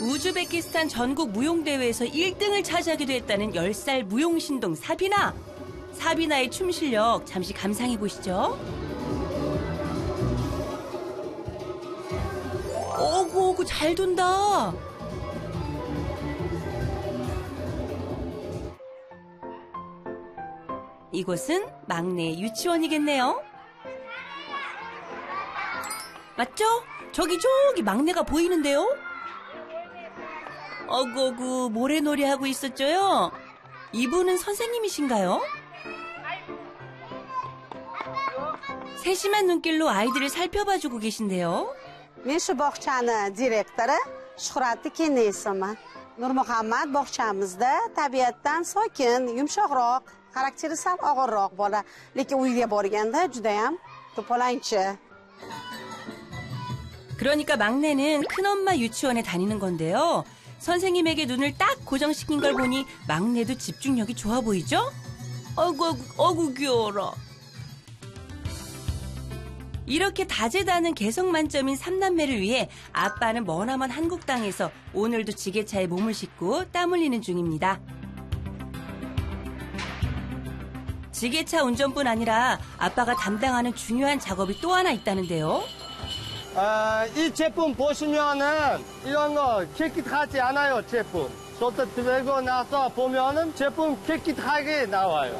우즈베키스탄 전국 무용대회에서 1등을 차지하기도 했다는 10살 무용신동 사비나. 사비나의 춤 실력 잠시 감상해 보시죠. 오구 잘 돈다. 이곳은 막내 유치원이겠네요. 맞죠? 저기 막내가 보이는데요? 어구 모래놀이 하고 있었죠요? 이분은 선생님이신가요? 세심한 눈길로 아이들을 살펴봐주고 계신데요. Men shu bog'chani direktori Shuhratli Kennesovman. Nurmuhammad bog'chamizda tabiatdan sokin, yumshoqroq, xarakteri sal og'irroq bola, lekin uyga borganda judayam to'polonchi. 그러니까 막내는 큰엄마 유치원에 다니는 건데요. 선생님에게 눈을 딱 고정시킨 걸 보니 막내도 집중력이 좋아 보이죠? 어구 귀여워라. 이렇게 다재다능 개성 만점인 삼남매를 위해 아빠는 머나먼 한국 땅에서 오늘도 지게차에 몸을 싣고 땀 흘리는 중입니다. 지게차 운전뿐 아니라 아빠가 담당하는 중요한 작업이 또 하나 있다는데요. 이 제품 보시면은 이런 거 깨끗하지 않아요, 제품. 쇼트 들고 나서 보면은 제품 깨끗하게 나와요.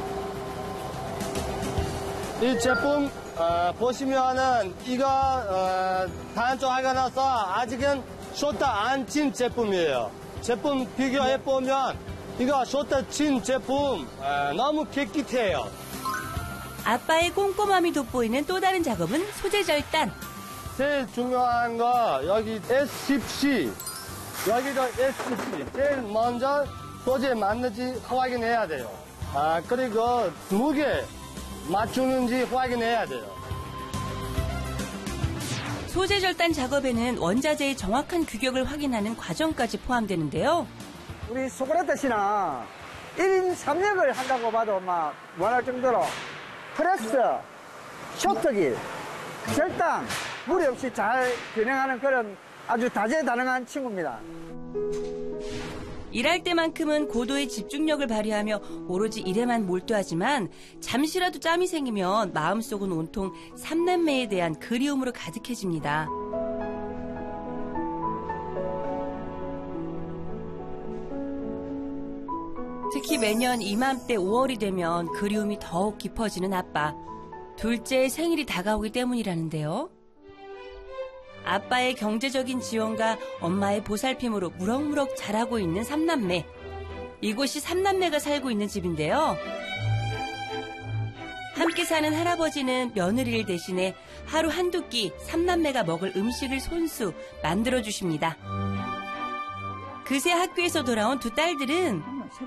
이 제품 보시면은 이거 단종하고 나서 아직은 쇼트 안 친 제품이에요. 제품 비교해 보면 이거 쇼트 친 제품 너무 깨끗해요. 아빠의 꼼꼼함이 돋보이는 또 다른 작업은 소재 절단. 제일 중요한 거 여기 S10C. 여기도 S10C. 제일 먼저 소재 맞는지 확인해야 돼요. 그리고 무게 맞추는지 확인해야 돼요. 소재 절단 작업에는 원자재의 정확한 규격을 확인하는 과정까지 포함되는데요. 우리 소크라테스 씨는 1인 3역을 한다고 봐도 막 원할 정도로 프레스, 쇼트기, 절단, 무리 없이 잘 진행하는 그런 아주 다재다능한 친구입니다. 일할 때만큼은 고도의 집중력을 발휘하며 오로지 일에만 몰두하지만 잠시라도 짬이 생기면 마음속은 온통 삼남매에 대한 그리움으로 가득해집니다. 특히 매년 이맘때 5월이 되면 그리움이 더욱 깊어지는 아빠. 둘째의 생일이 다가오기 때문이라는데요. 아빠의 경제적인 지원과 엄마의 보살핌으로 무럭무럭 자라고 있는 삼남매. 이곳이 삼남매가 살고 있는 집인데요. 함께 사는 할아버지는 며느리를 대신해 하루 한두 끼 삼남매가 먹을 음식을 손수 만들어주십니다. 그새 학교에서 돌아온 두 딸들은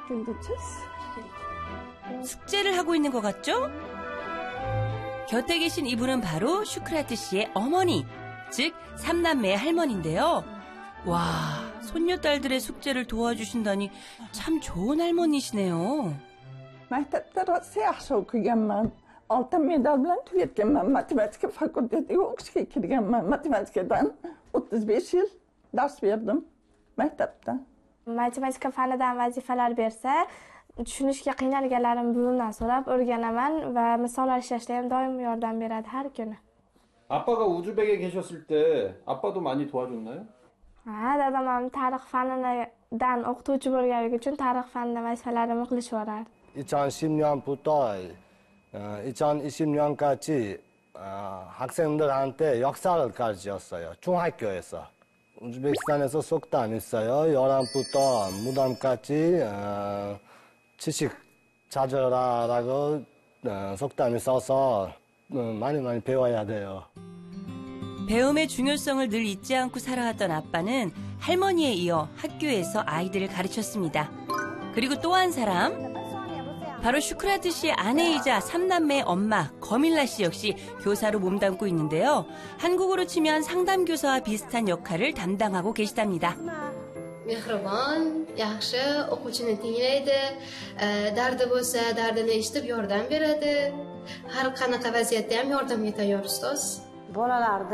숙제를 하고 있는 것 같죠? 곁에 계신 이분은 바로 슈크라트 씨의 어머니, 즉 삼남매의 할머니인데요. 와, 손녀딸들의 숙제를 도와주신다니 참 좋은 할머니시네요. Mektepte siyah okuganman. Oltin medal bilan tugatganman. Matematika fakultetiga o'qishga kirganman. Matematikadan 35 yil dars berdim maktabda. Matematika fanidan vazifalar bersa, tushunishga qiynalganlarim buvimdan so'rab o'rganaman va misollar ishlashda ham doim yordam beradi har kuni. 아빠가 우즈벡에 계셨을 때 아빠도 많이 도와줬나요? Dadam ham tarix fanidan o'qituvchi bo'lganligi uchun tarix fanidan vazifalarimni qilishib yuborardi. 2010년부터 2020년까지 학생들한테 역사를 가르쳤어요. 중학교에서. 우즈베키스탄에서 속담 있어요. 열람부터 무덤까지 지식 찾으라라고 속담이 써서 많이 배워야 돼요. 배움의 중요성을 늘 잊지 않고 살아왔던 아빠는 할머니에 이어 학교에서 아이들을 가르쳤습니다. 그리고 또 한 사람, 바로 슈크라트 씨의 아내이자 삼남매의 엄마 거밀라 씨 역시 교사로 몸담고 있는데요. 한국어로 치면 상담교사와 비슷한 역할을 담당하고 계시답니다. mehribon, yaxshi, o'quvchini tinglaydi, dardi bo'lsa dardini eshitib yordam beradi. Har qanaqa vaziyatda ham yordamga tayyor ustoz. Bolalarni